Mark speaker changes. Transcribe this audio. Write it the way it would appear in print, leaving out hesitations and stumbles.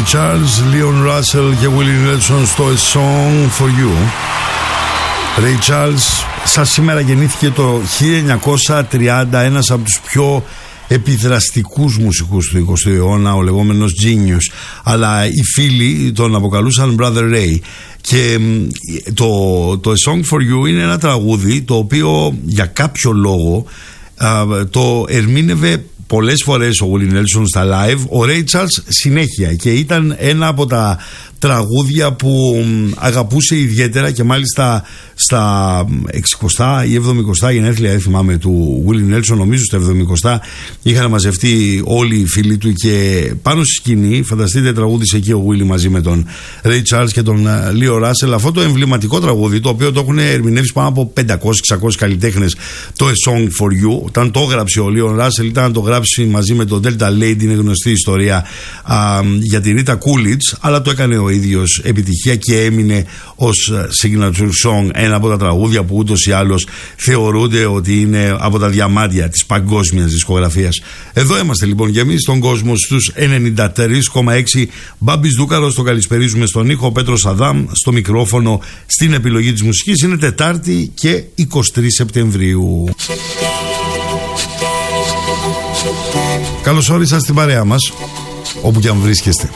Speaker 1: Ray Charles, Leon Russell και Willie Nelson στο A Song For You. Ray Charles, σαν σήμερα γεννήθηκε το 1930, ένας από τους πιο επιδραστικούς μουσικούς του 20ου αιώνα, ο λεγόμενος Genius, αλλά οι φίλοι τον αποκαλούσαν Brother Ray. Και το A Song For You είναι ένα τραγούδι το οποίο για κάποιο λόγο το ερμήνευε πολλές φορές ο Willie Nelson στα live, ο Ray Charles συνέχεια, και ήταν ένα από τα τραγούδια που αγαπούσε ιδιαίτερα, και μάλιστα στα 60 ή 70 γενέθλια, δεν θυμάμαι, του Willie Nelson, νομίζω στα 70 είχαν μαζευτεί όλοι οι φίλοι του και πάνω στη σκηνή, φανταστείτε, τραγούδισε εκεί ο Willie μαζί με τον Ray Charles και τον Leo Russell αυτό το εμβληματικό τραγούδι, το οποίο το έχουν ερμηνεύσει πάνω από 500-600 καλλιτέχνες, το A Song For You. Όταν το έγραψε ο Leo Russell ήταν να το γράψει μαζί με τον Delta Lady, είναι γνωστή ιστορία για την Rita Coolidge, αλλά το έκανε ο ίδιος επιτυχία και έμεινε ως signature song, ένα από τα τραγούδια που ούτως ή άλλως θεωρούνται ότι είναι από τα διαμάντια της παγκόσμιας δισκογραφίας. Εδώ είμαστε λοιπόν και εμείς στον κόσμο στους 93,6. Μπάμπης Δούκαρος, το καλησπερίζουμε στον ήχο, Πέτρος Αδάμ στο μικρόφωνο, στην επιλογή της μουσικής. Είναι Τετάρτη και 23 Σεπτεμβρίου. Καλώς όρισα στην παρέα μας, όπου και αν βρίσκεστε.